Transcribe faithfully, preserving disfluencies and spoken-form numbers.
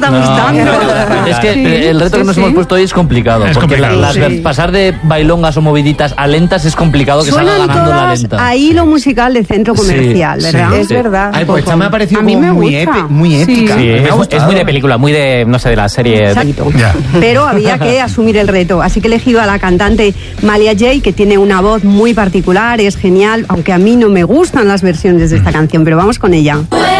no, gustando. No. Es que sí, el reto sí, que nos sí. hemos puesto hoy es complicado. Es porque complicado, la, las, sí. pasar de bailongas o moviditas a lentas es complicado que Suenan salga ganando la lenta. Ahí lo musical de centro comercial, sí, ¿verdad? Sí, es sí. verdad. Ay, pues esta me ha parecido a mí me muy, epi, muy épica. Sí, es, es muy de película, muy de, no sé, de la serie. Yeah. Pero había que asumir el reto. Así que he elegido a la cantante Malia J, que tiene una voz muy particular, es genial, aunque a mí no me gustan las versiones de esta canción, pero vamos con ella.